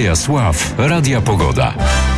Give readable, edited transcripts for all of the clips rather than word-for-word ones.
Aleja Sław, Radia Pogoda.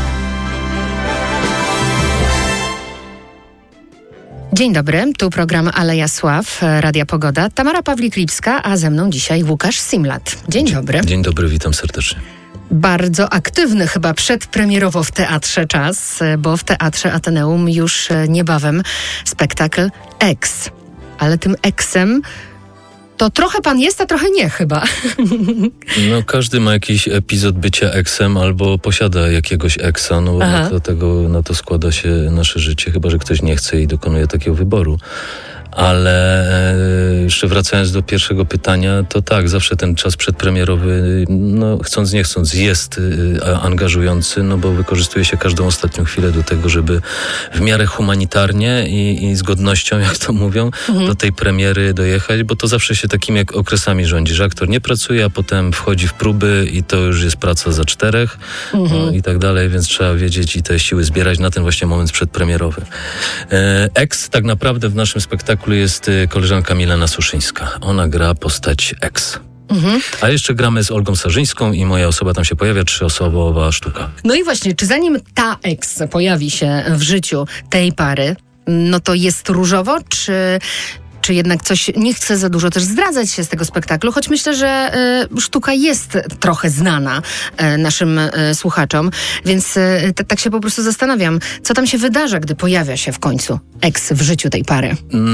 Dzień dobry, tu program Aleja Sław, Radia Pogoda. Tamara Pawlik-Lipska, a ze mną dzisiaj Łukasz Simlat. Dzień dobry. Dzień dobry, witam serdecznie. Bardzo aktywny chyba przedpremierowo w teatrze czas, bo w Teatrze Ateneum już niebawem spektakl Eks. Ale tym Eksem to trochę pan jest, a trochę nie chyba. No każdy ma jakiś epizod bycia eksem albo posiada jakiegoś eksa, no na to składa się nasze życie, chyba że ktoś nie chce i dokonuje takiego wyboru. Ale jeszcze wracając do pierwszego pytania, to tak, zawsze ten czas przedpremierowy, no chcąc nie chcąc, jest angażujący, no bo wykorzystuje się każdą ostatnią chwilę do tego, żeby w miarę humanitarnie i z godnością, jak to mówią, do tej premiery dojechać, bo to zawsze się takimi jak okresami rządzi, że aktor nie pracuje, a potem wchodzi w próby i to już jest praca za 4 i tak dalej, więc trzeba wiedzieć i te siły zbierać na ten właśnie moment przedpremierowy. Eks tak naprawdę w naszym spektaklu jest koleżanka Milena Suszyńska. Ona gra postać Eks. A jeszcze gramy z Olgą Sarzyńską i moja osoba tam się pojawia, 3-osobowa sztuka. No i właśnie, czy zanim ta Eks pojawi się w życiu tej pary, no to jest różowo, czy jednak coś, nie chcę za dużo też zdradzać się z tego spektaklu, choć myślę, że sztuka jest trochę znana naszym słuchaczom, więc tak się po prostu zastanawiam, co tam się wydarza, gdy pojawia się w końcu Eks w życiu tej pary.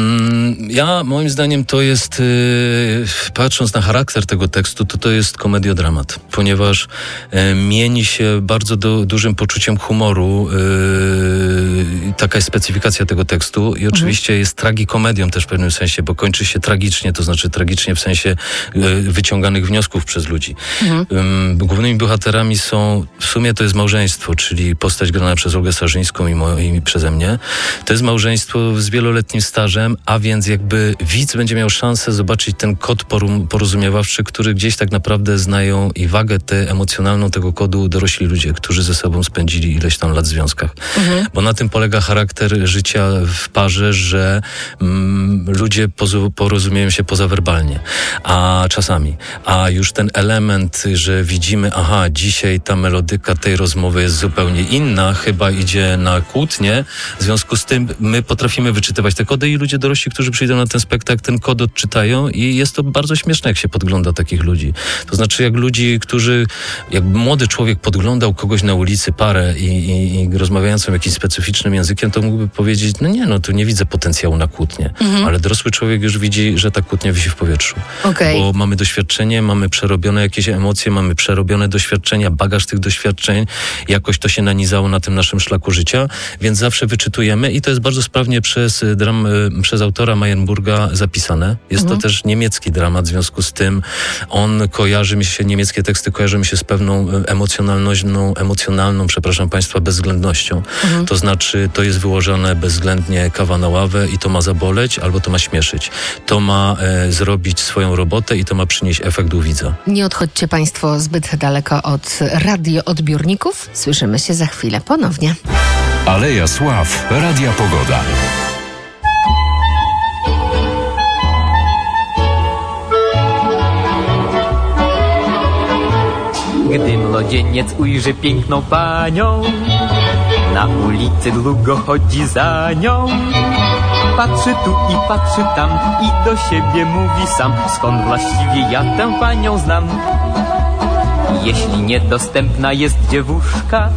Moim zdaniem to jest, patrząc na charakter tego tekstu, to jest komediodramat, ponieważ mieni się bardzo dużym poczuciem humoru, taka jest specyfikacja tego tekstu i oczywiście jest tragikomedią też w pewnym sensie, bo kończy się tragicznie, to znaczy tragicznie w sensie wyciąganych wniosków przez ludzi. Głównymi bohaterami są, w sumie to jest małżeństwo, czyli postać grana przez Olgę Sarzyńską i przeze mnie. To jest małżeństwo z wieloletnim stażem, a więc jakby widz będzie miał szansę zobaczyć ten kod porozumiewawczy, który gdzieś tak naprawdę znają i wagę emocjonalną tego kodu dorośli ludzie, którzy ze sobą spędzili ileś tam lat w związkach. Bo na tym polega charakter życia w parze, że ludzie porozumieją się pozawerbalnie, a czasami. A już ten element, że widzimy, dzisiaj ta melodyka tej rozmowy jest zupełnie inna, chyba idzie na kłótnię, w związku z tym my potrafimy wyczytywać te kody i ludzie dorośli, którzy przyjdą na ten spektakl, ten kod odczytają i jest to bardzo śmieszne, jak się podgląda takich ludzi. To znaczy, jakby młody człowiek podglądał kogoś na ulicy, parę i rozmawiającą jakimś specyficznym językiem, to mógłby powiedzieć, tu nie widzę potencjału na kłótnię. Ale dorosły człowiek już widzi, że ta kłótnia wisi w powietrzu. Bo mamy doświadczenie, mamy przerobione jakieś emocje, mamy przerobione doświadczenia, bagaż tych doświadczeń, jakoś to się nanizało na tym naszym szlaku życia, więc zawsze wyczytujemy i to jest bardzo sprawnie przez autora Mayenburga zapisane. Jest to też niemiecki dramat, w związku z tym niemieckie teksty kojarzą mi się z pewną emocjonalną, przepraszam Państwa, bezwzględnością. To znaczy, to jest wyłożone bezwzględnie kawa na ławę i to ma zaboleć, albo to ma śmieszyć. To ma zrobić swoją robotę i to ma przynieść efekt u widza. Nie odchodźcie Państwo zbyt daleko od radioodbiorników. Słyszymy się za chwilę ponownie. Aleja Sław, Radia Pogoda. Gdy młodzieniec ujrzy piękną panią, na ulicy długo chodzi za nią. Patrzy tu i patrzy tam i do siebie mówi sam, skąd właściwie ja tę panią znam. Jeśli niedostępna jest dziewuszka,